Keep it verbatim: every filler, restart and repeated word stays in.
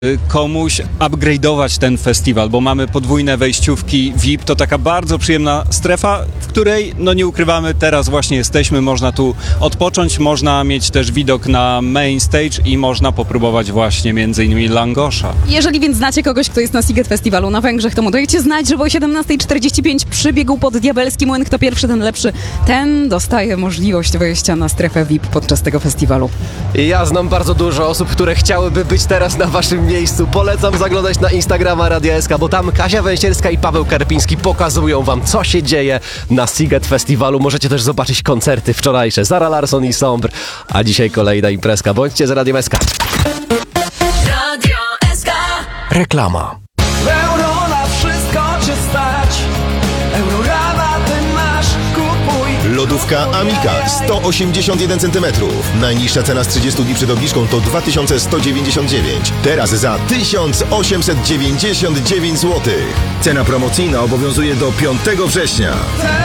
komuś upgrade'ować ten festiwal, bo mamy podwójne wejściówki V I P, to taka bardzo przyjemna strefa, w której, no nie ukrywamy, teraz właśnie jesteśmy, można tu odpocząć, można mieć też widok na main stage i można popróbować właśnie między innymi langosza. Jeżeli więc znacie kogoś, kto jest na Sziget Festiwalu na Węgrzech, to mu dajcie znać, że o siedemnasta czterdzieści pięć przybiegł pod Diabelski Młyn. Kto pierwszy, ten lepszy. Ten dostaje możliwość wejścia na strefę V I P podczas tego festiwalu. Ja znam bardzo dużo osób, które chciałyby być teraz na waszym miejscu. Polecam zaglądać na Instagrama Radia S K, bo tam Kasia Węsierska i Paweł Karpiński pokazują wam, co się dzieje na Sziget Festiwalu. Możecie też zobaczyć koncerty wczorajsze. Zara Larsson i Sombre, a dzisiaj kolejna imprezka. Bądźcie z Radiem S K. Radio S K. Reklama. Euro na wszystko cię stać. Euro rabaty masz, kupuj. Lodówka Amica sto osiemdziesiąt jeden centymetrów. Najniższa cena z trzydziestu dni przed obniżką to dwa tysiące sto dziewięćdziesiąt dziewięć. Teraz za tysiąc osiemset dziewięćdziesiąt dziewięć złotych. Cena promocyjna obowiązuje do piątego września.